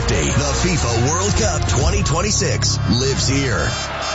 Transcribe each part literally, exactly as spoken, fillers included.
fifty. The FIFA World Cup twenty twenty-six lives here.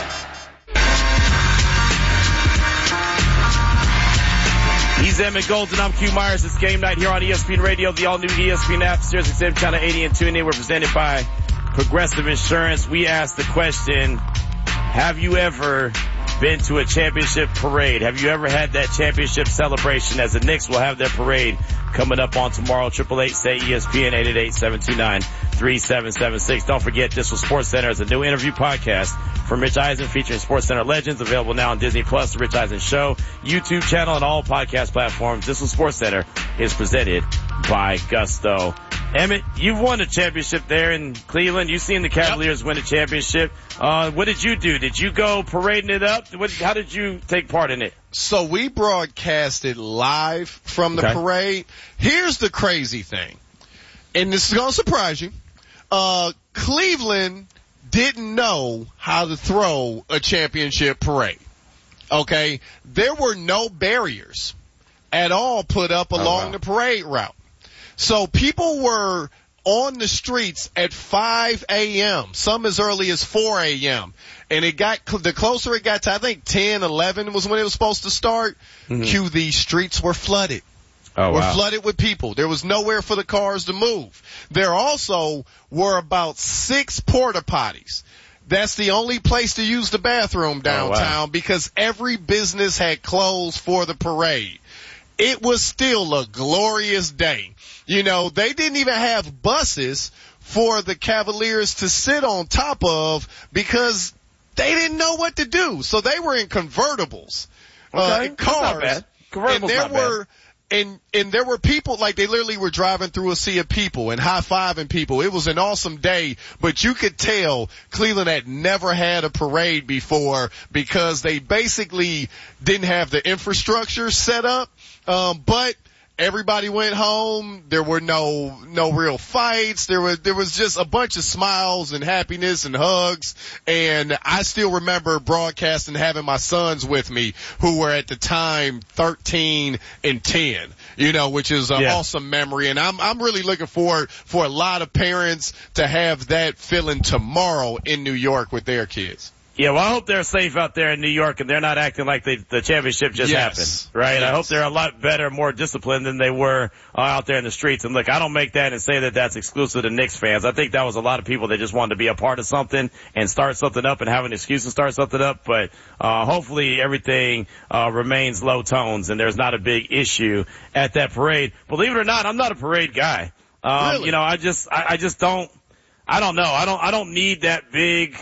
He's Emmett Golden. I'm Q Myers. It's game night here on E S P N Radio, the all-new E S P N app, Sirius X M Channel eighty and tune in. We're presented by Progressive Insurance. We asked the question, have you ever been to a championship parade? Have you ever had that championship celebration? As the Knicks will have their parade coming up on tomorrow. Triple eight say E S P N, eight eight eight, seven two nine, three seven seven six. Don't forget, this was Sports Center is a new interview podcast from Rich Eisen featuring Sports Center legends, available now on Disney Plus, the Rich Eisen Show, YouTube channel, and all podcast platforms. This was Sports Center is presented by Gusto. Emmett, you've won a championship there in Cleveland. You've seen the Cavaliers yep. win a championship. Uh, what did you do? Did you go parading it up? What, how did you take part in it? So we broadcasted live from the okay. parade. Here's the crazy thing, and this is going to surprise you. Uh, Cleveland didn't know how to throw a championship parade. Okay? There were no barriers at all put up along oh, wow. the parade route. So people were on the streets at five a.m., some as early as four a.m., and it got, the closer it got to, I think ten, eleven was when it was supposed to start, mm-hmm. Q, the streets were flooded. Oh, were wow. flooded with people. There was nowhere for the cars to move. There also were about six porta potties. That's the only place to use the bathroom downtown oh, wow. because every business had closed for the parade. It was still a glorious day. You know, they didn't even have buses for the Cavaliers to sit on top of because they didn't know what to do. So they were in convertibles, okay. uh, in cars. And there were, bad. and, and there were people, like they literally were driving through a sea of people and high-fiving people. It was an awesome day, but you could tell Cleveland had never had a parade before because they basically didn't have the infrastructure set up. Um, but everybody went home. There were no, no real fights. There was, there was just a bunch of smiles and happiness and hugs. And I still remember broadcasting, having my sons with me who were at the time thirteen and ten, you know, which is an yeah. awesome memory. And I'm, I'm really looking forward for a lot of parents to have that feeling tomorrow in New York with their kids. Yeah, well, I hope they're safe out there in New York and they're not acting like they, the championship just yes. happened, right? Yes. I hope they're a lot better, more disciplined than they were uh, out there in the streets. And look, I don't make that and say that that's exclusive to Knicks fans. I think that was a lot of people that just wanted to be a part of something and start something up and have an excuse to start something up. But uh hopefully everything uh remains low tones and there's not a big issue at that parade. Believe it or not, I'm not a parade guy. Um, really? You know, I just, I, I just don't, I don't know. I don't, I don't need that big.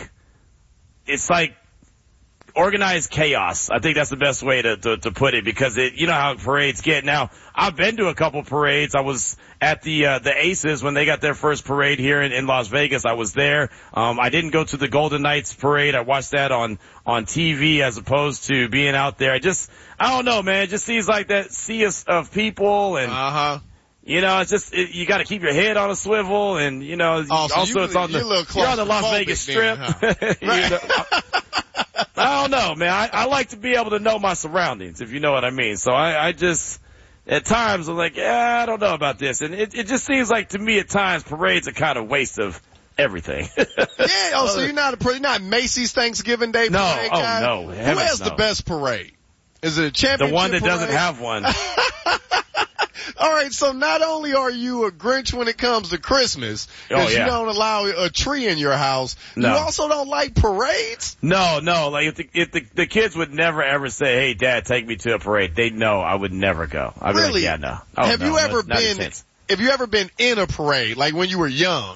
It's like organized chaos. I think that's the best way to, to, to put it because it, you know how parades get. Now, I've been to a couple parades. I was at the, uh, the Aces when they got their first parade here in, in Las Vegas. I was there. Um, I didn't go to the Golden Knights parade. I watched that on, on T V as opposed to being out there. I just, I don't know, man. It just seems like that sea of, of people and, uh-huh. You know, it's just, it, you gotta keep your head on a swivel and, you know, oh, so also you, it's on the, you're on the Las Vegas Strip. Then, huh? you know, I, I don't know, man. I, I like to be able to know my surroundings, if you know what I mean. So I, I just, at times I'm like, yeah, I don't know about this. And it, it just seems like to me at times parades are kind of waste of everything. yeah, oh, so you're not a, you're not Macy's Thanksgiving Day parade no, oh, guy? no. Who has no. the best parade? Is it a championship The one that parade? doesn't have one. All right, so not only are you a Grinch when it comes to Christmas, because oh, yeah. you don't allow a tree in your house, no. you also don't like parades? No, no. Like if the if the, the kids would never ever say, "Hey, Dad, take me to a parade," they'd know I would never go. I'd really? be like, yeah, no. Oh, have no, you ever no, been? Have you ever been in a parade, like when you were young?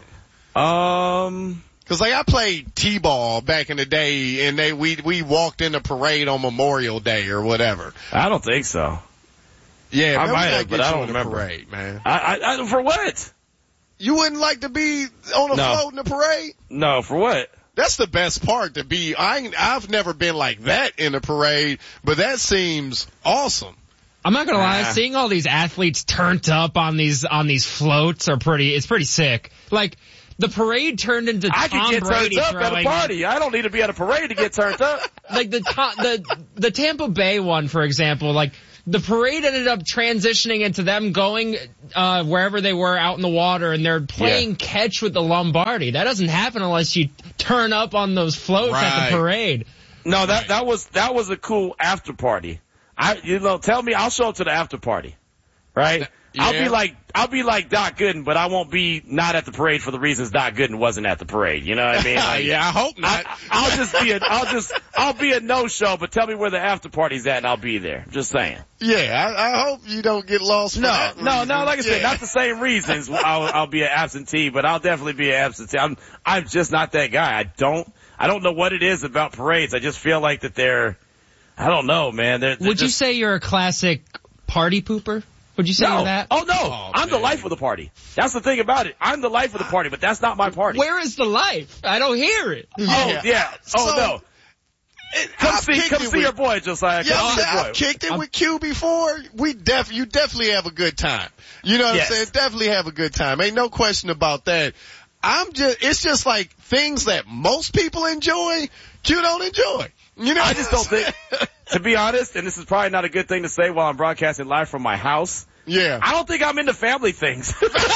Um. Cause like I played T-ball back in the day and they, we, we walked in a parade on Memorial Day or whatever. I don't think so. Yeah, I might have, but I don't remember. Parade, man. I, I, I, for what? You wouldn't like to be on a no. float in a parade? No, for what? That's the best part to be, I, I've never been like that in a parade, but that seems awesome. I'm not gonna lie, ah. seeing all these athletes turned up on these, on these floats are pretty, it's pretty sick. Like, the parade turned into Tom I can get Brady turned up throwing, at a party. I don't need to be at a parade to get turned up. Like the, the, the Tampa Bay one, for example, like, the parade ended up transitioning into them going uh wherever they were out in the water, and they're playing yeah. catch with the Lombardi. That doesn't happen unless you turn up on those floats right. at the parade. No, that that was that was a cool after party. I you know, tell me, I'll show up to the after party, right? Yeah. I'll be like I'll be like Doc Gooden, but I won't be not at the parade for the reasons Doc Gooden wasn't at the parade. You know what I mean? Like, yeah, I hope not. I, I'll just be a I'll just I'll be a no show, but tell me where the after party's at, and I'll be there. Just saying. Yeah, I, I hope you don't get lost. For no, that no, reason. no. Like I said, yeah. not the same reasons. I'll, I'll be an absentee, but I'll definitely be an absentee. I'm I'm just not that guy. I don't I don't know what it is about parades. I just feel like that they're. I don't know, man. They're, they're Would just, you say you're a classic party pooper? Would you say no. you're that? Oh, no. Oh, I'm man. the life of the party. That's the thing about it. I'm the life of the party, but that's not my party. Where is the life? I don't hear it. Yeah. Oh, yeah. Oh, so, no. It, come I've see, come see with, your boy, Josiah. Come yeah, see your boy. I've kicked it with Q before. We def, you definitely have a good time. You know what yes. I'm saying? Definitely have a good time. Ain't no question about that. I'm just, it's just like things that most people enjoy, Q don't enjoy. You know, I just don't think, to be honest, and this is probably not a good thing to say while I'm broadcasting live from my house. Yeah. I don't think I'm into family things.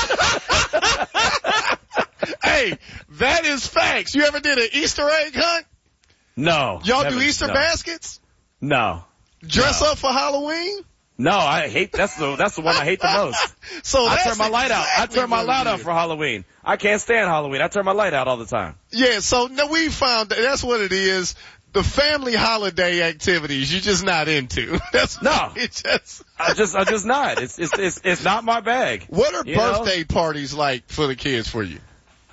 Hey, that is facts. You ever did an Easter egg hunt? No. Y'all never, do Easter no. baskets? No. Dress no. up for Halloween? No, I hate, that's the, that's the one I hate the most. So I that's turn my light out. I exactly turn my light out for Halloween. I can't stand Halloween. I turn my light out all the time. Yeah, so no, we found that that's what it is. The family holiday activities you're just not into. That's no. It's just I just I'm just not. It's it's it's it's not my bag. What are you birthday know? parties like for the kids for you?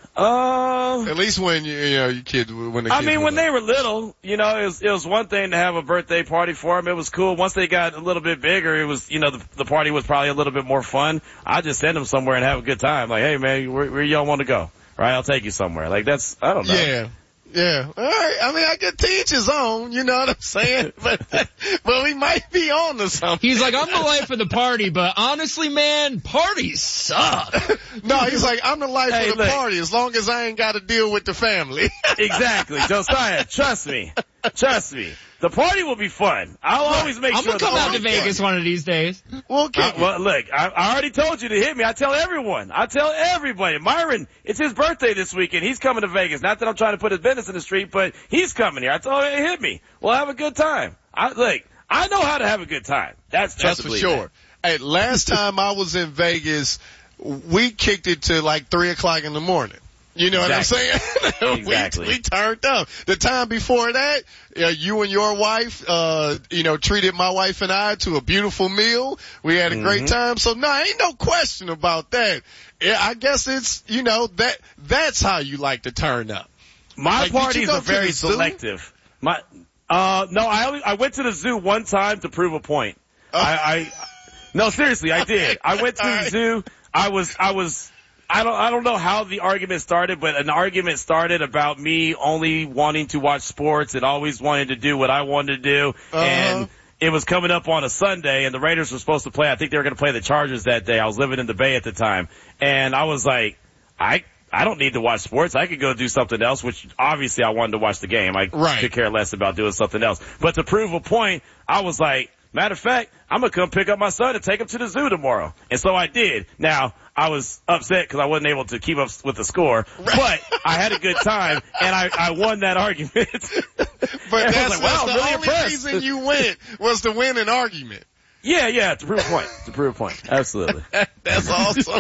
Uh, At least when you, you know your kids when the I kids mean, were when little. they were little, you know, it was it was one thing to have a birthday party for them. It was cool. Once they got a little bit bigger, it was you know the the party was probably a little bit more fun. I just send them somewhere and have a good time. Like, hey man, where, where y'all want to go? Right, I'll take you somewhere. Like that's I don't know. Yeah. Yeah. All right. I mean, I could teach his own, you know what I'm saying? But, but we might be on to something. He's like, I'm the life of the party, but honestly, man, parties suck. No, he's like, I'm the life Hey, of the look. party as long as I ain't got to deal with the family. Exactly, Josiah. Trust me. Trust me. The party will be fun. I'll always make I'm sure. gonna come the out to party's Vegas fun. one of these days. We'll kick Uh, well, look, I, I already told you to hit me. I tell everyone. I tell everybody. Myron, it's his birthday this weekend. He's coming to Vegas. Not that I'm trying to put his business in the street, but he's coming here. I told him, hey, hit me. We'll have a good time. I look, I know how to have a good time. That's That's for sure. Hey, last time I was in Vegas, we kicked it to like three o'clock in the morning. You know Exactly. what I'm saying? Exactly. we, we turned up. The time before that, uh, you and your wife, uh, you know, treated my wife and I to a beautiful meal. We had a Mm-hmm. great time. So no, ain't no question about that. Yeah, I guess it's, you know, that, that's how you like to turn up. My Like, did you parties go are to very the zoo? selective. My, uh, no, I only, I went to the zoo one time to prove a point. Oh. I, I, no, seriously, I did. I went to All the right. zoo. I was, I was, I don't, I don't know how the argument started, but an argument started about me only wanting to watch sports and always wanting to do what I wanted to do. Uh-huh. And it was coming up on a Sunday and the Raiders were supposed to play. I think they were going to play the Chargers that day. I was living in the Bay at the time. And I was like, I, I don't need to watch sports. I could go do something else, which obviously I wanted to watch the game. I Right. could care less about doing something else. But to prove a point, I was like, matter of fact, I'm going to come pick up my son and take him to the zoo tomorrow. And so I did. Now, I was upset because I wasn't able to keep up with the score, but I had a good time and I, I won that argument. But And I that's, was like, wow, that's I'm the really only impressed. reason you went was to win an argument. Yeah, yeah, to prove a point. To prove a point. Absolutely. That's awesome.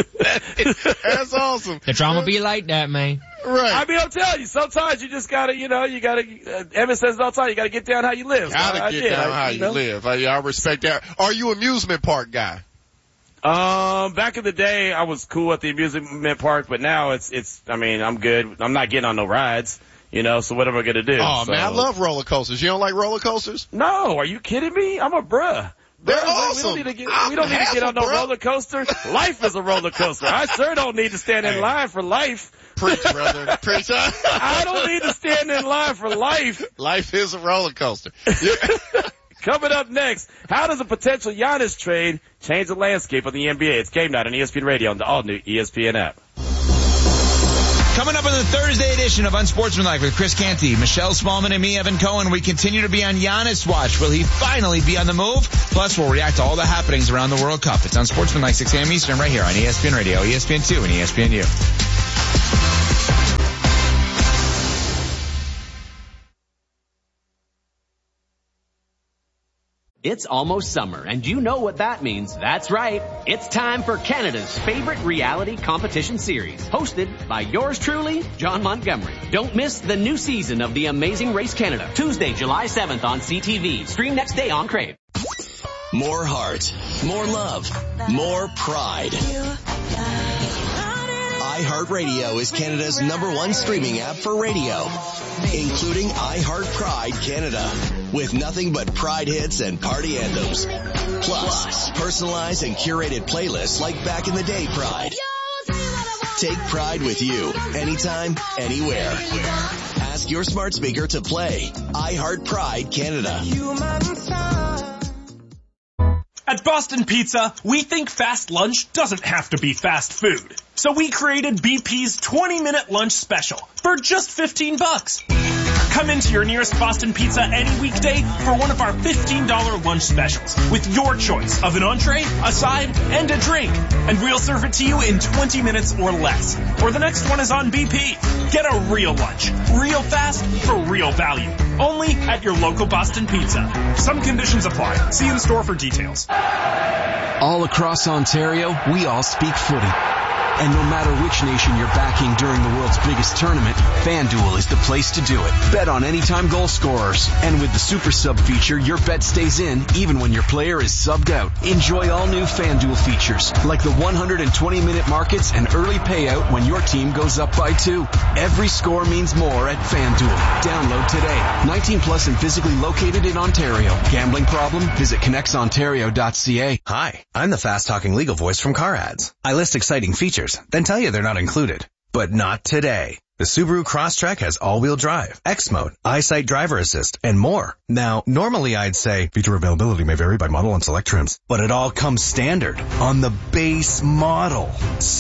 That's awesome. The drama be like that, man. Right. I mean, I'm telling you, sometimes you just gotta, you know, you gotta, uh, Evan says it all the time, you gotta get down how you live. So Gotta I get did. down I, how you you know. live. I, I respect that. Are you an amusement park guy? Um, back in the day, I was cool at the amusement park, but now it's, it's, I mean, I'm good. I'm not getting on no rides, you know, so what am I gonna do? Oh so, man, I love roller coasters. You don't like roller coasters? No, are you kidding me? I'm a bruh. They're Bruh, awesome. We don't need to get, I'm we don't need to half get a on no bruh. roller coaster. Life is a roller coaster. I sure don't need to stand in Hey. line for life. Preach, brother. Preach. I don't need to stand in line for life. Life is a roller coaster. Coming up next, how does a potential Giannis trade change the landscape of the N B A? It's Game Night on E S P N Radio on the all-new E S P N app. Coming up on the Thursday edition of Unsportsmanlike with Chris Canty, Michelle Smallman, and me, Evan Cohen, we continue to be on Giannis watch. Will he finally be on the move? Plus, we'll react to all the happenings around the World Cup. It's Unsportsmanlike, six a.m. Eastern, right here on E S P N Radio, E S P N two, and E S P N U. It's almost summer, and you know what that means. That's right. It's time for Canada's favorite reality competition series, hosted by yours truly, John Montgomery. Don't miss the new season of The Amazing Race Canada, Tuesday, July seventh on C T V. Stream next day on Crave. More heart, more love, more pride. iHeartRadio is Canada's number one streaming app for radio, including iHeart Pride Canada, with nothing but Pride hits and party anthems. Plus, personalized and curated playlists like Back in the Day Pride. Take Pride with you, anytime, anywhere. Ask your smart speaker to play iHeart Pride Canada. At Boston Pizza, we think fast lunch doesn't have to be fast food. So we created B P's twenty minute lunch special for just fifteen bucks. Come into your nearest Boston Pizza any weekday for one of our fifteen dollars lunch specials with your choice of an entree, a side, and a drink. And we'll serve it to you in twenty minutes or less. Or the next one is on B P. Get a real lunch, real fast, for real value. Only at your local Boston Pizza. Some conditions apply. See in store for details. All across Ontario, we all speak footy. And no matter which nation you're backing during the world's biggest tournament, FanDuel is the place to do it. Bet on anytime goal scorers. And with the Super Sub feature, your bet stays in even when your player is subbed out. Enjoy all new FanDuel features, like the one hundred twenty minute markets and early payout when your team goes up by two. Every score means more at FanDuel. Download today. nineteen plus and physically located in Ontario. Gambling problem? Visit connects ontario dot c a. Hi, I'm the fast-talking legal voice from Car Ads. I list exciting features, then tell you they're not included. But not today. The Subaru Crosstrek has all-wheel drive, X-Mode, EyeSight driver assist, and more. Now, normally I'd say feature availability may vary by model and select trims, but it all comes standard on the base model.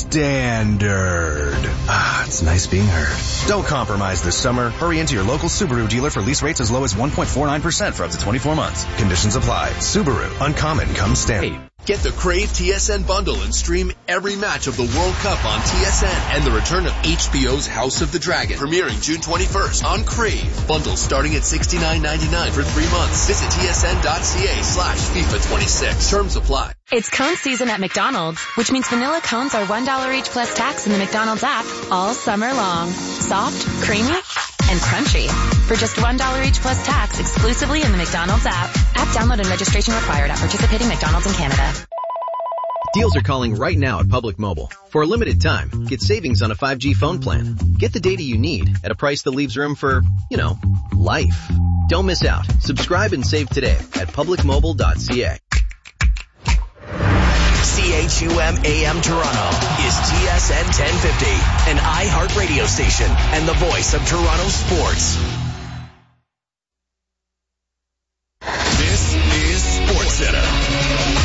Standard. Ah, it's nice being heard. Don't compromise this summer. Hurry into your local Subaru dealer for lease rates as low as one point four nine percent for up to twenty-four months. Conditions apply. Subaru. Uncommon comes standard. Get the Crave T S N bundle and stream every match of the World Cup on T S N and the return of H B O's House of the Dragon, premiering June twenty-first on Crave. Bundles starting at sixty-nine ninety-nine for three months. Visit tsn.ca slash FIFA twenty-six. Terms apply. It's cone season at McDonald's, which means vanilla cones are one dollar each plus tax in the McDonald's app all summer long. Soft, creamy, and crunchy. For just one dollar each plus tax exclusively in the McDonald's app. App download and registration required at participating McDonald's in Canada. Deals are calling right now at Public Mobile. For a limited time, get savings on a five G phone plan. Get the data you need at a price that leaves room for, you know, life. Don't miss out. Subscribe and save today at public mobile dot c a. C H U M A M Toronto is T S N ten fifty, an iHeart radio station and the voice of Toronto sports. This is SportsCenter.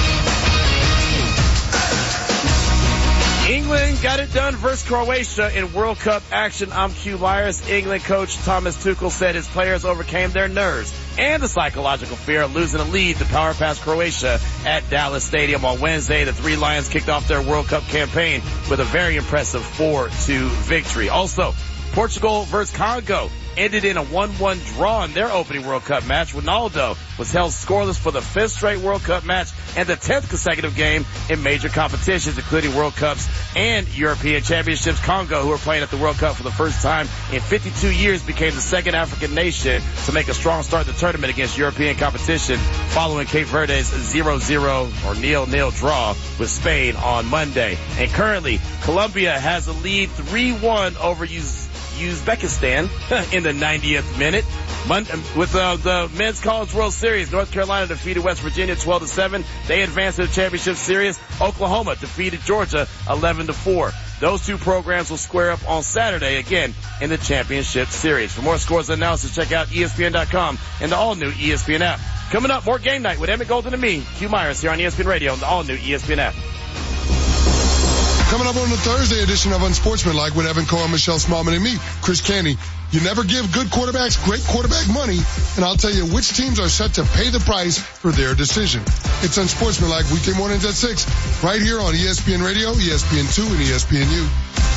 England got it done versus Croatia in World Cup action. I'm Q Myers. England coach Thomas Tuchel said his players overcame their nerves and the psychological fear of losing a lead to power past Croatia at Dallas Stadium on Wednesday. The Three Lions kicked off their World Cup campaign with a very impressive four two victory. Also, Portugal versus Congo ended in a one one draw in their opening World Cup match. Ronaldo was held scoreless for the fifth straight World Cup match and the tenth consecutive game in major competitions, including World Cups and European Championships. Congo, who are playing at the World Cup for the first time in fifty-two years, became the second African nation to make a strong start in the tournament against European competition following Cape Verde's zero zero or nil nil draw with Spain on Monday. And currently, Colombia has a lead three one over Uz- Uzbekistan in the ninetieth minute. Mon- with uh, the Men's College World Series, North Carolina defeated West Virginia twelve to seven. They advanced to the championship series. Oklahoma defeated Georgia eleven to four. Those two programs will square up on Saturday again in the championship series. For more scores and analysis, check out E S P N dot com and the all-new E S P N app. Coming up, more Game Night with Emmett Golden and me, Q Myers, here on E S P N Radio and the all-new E S P N app. Coming up on the Thursday edition of Unsportsmanlike with Evan Cohen, Michelle Smallman, and me, Chris Canty. You never give good quarterbacks great quarterback money, and I'll tell you which teams are set to pay the price for their decision. It's Unsportsmanlike weekday mornings at six, right here on E S P N Radio, E S P N two, and E S P N U.